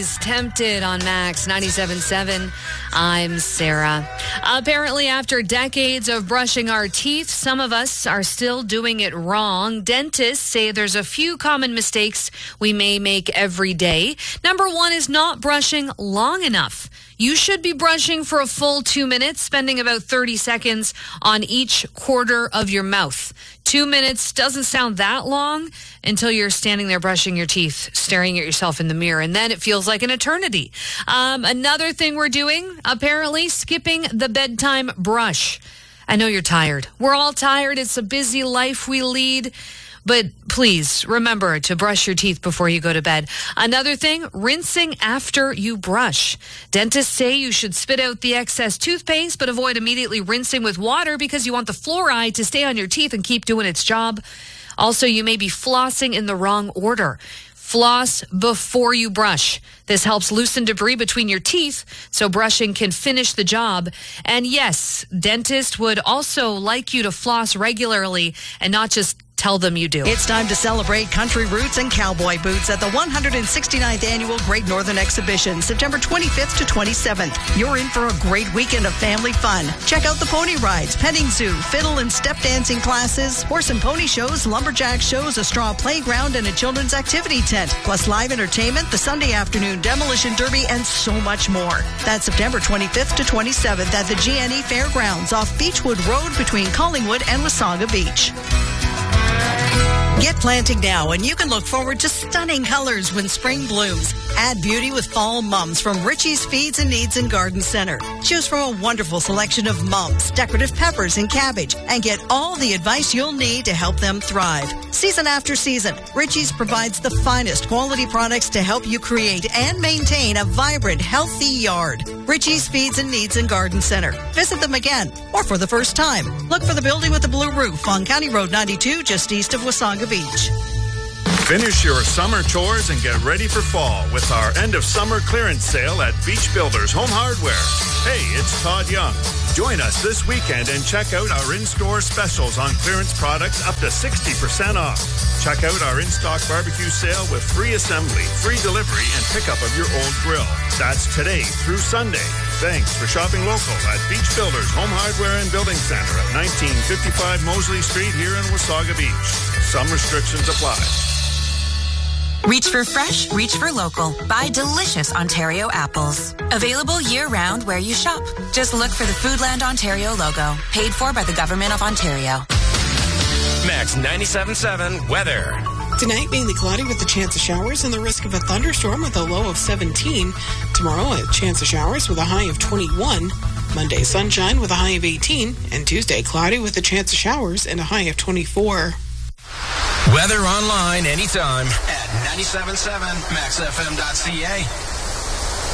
Is Tempted on Max 97.7. I'm Sarah. Apparently, after decades of brushing our teeth, some of us are still doing it wrong. Dentists say there's a few common mistakes we may make every day. Number one is not brushing long enough. You should be brushing for a full 2 minutes, spending about 30 seconds on each quarter of your mouth. 2 minutes doesn't sound that long until you're standing there brushing your teeth, staring at yourself in the mirror, and then it feels like an eternity. Another thing we're doing, apparently, skipping the bedtime brush. I know you're tired. We're all tired. It's a busy life we lead. But please remember to brush your teeth before you go to bed. Another thing, rinsing after you brush. Dentists say you should spit out the excess toothpaste, but avoid immediately rinsing with water because you want the fluoride to stay on your teeth and keep doing its job. Also, you may be flossing in the wrong order. Floss before you brush. This helps loosen debris between your teeth so brushing can finish the job. And yes, dentists would also like you to floss regularly and not just tell them you do. It's time to celebrate country roots and cowboy boots at the 169th Annual Great Northern Exhibition, September 25th to 27th. You're in for a great weekend of family fun. Check out the pony rides, petting zoo, fiddle and step dancing classes, horse and pony shows, lumberjack shows, a straw playground, and a children's activity tent. Plus live entertainment, the Sunday afternoon demolition derby, and so much more. That's September 25th to 27th at the GNE Fairgrounds off Beechwood Road between Collingwood and Wasaga Beach. Get planting now, and you can look forward to stunning colors when spring blooms. Add beauty with fall mums from Richie's Feeds and Needs and Garden Center. Choose from a wonderful selection of mums, decorative peppers, and cabbage, and get all the advice you'll need to help them thrive. Season after season, Richie's provides the finest quality products to help you create and maintain a vibrant, healthy yard. Richie's Feeds and Needs and Garden Center. Visit them again, or for the first time. Look for the building with the blue roof on County Road 92, just east of Wasaga Beach. Finish your summer chores and get ready for fall with our end of summer clearance sale at Beach Builders Home Hardware. Hey, it's Todd Young. Join us this weekend and check out our in-store specials on clearance products up to 60% off. Check out our in-stock barbecue sale with free assembly, free delivery, and pickup of your old grill. That's today through Sunday. Thanks for shopping local at Beach Builders Home Hardware and Building Center at 1955 Mosley Street here in Wasaga Beach. Some restrictions apply. Reach for fresh, reach for local. Buy delicious Ontario apples. Available year-round where you shop. Just look for the Foodland Ontario logo. Paid for by the Government of Ontario. Max 97.7 weather. Tonight, mainly cloudy with the chance of showers and the risk of a thunderstorm with a low of 17. Tomorrow, a chance of showers with a high of 21. Monday, sunshine with a high of 18. And Tuesday, cloudy with a chance of showers and a high of 24. Weather online anytime at 97.7maxfm.ca.